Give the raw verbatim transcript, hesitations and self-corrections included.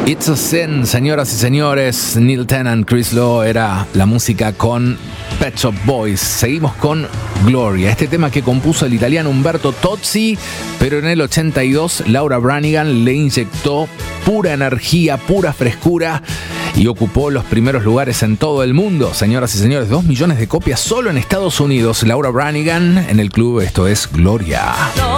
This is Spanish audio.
It's a Sin, señoras y señores. Neil Tennant, Chris Lowe era la música con Pet Shop Boys. Seguimos con Gloria, este tema que compuso el italiano Umberto Tozzi, pero en el ochenta y dos Laura Branigan le inyectó pura energía, pura frescura y ocupó los primeros lugares en todo el mundo. Señoras y señores, dos millones de copias solo en Estados Unidos. Laura Branigan en el club, esto es Gloria. No.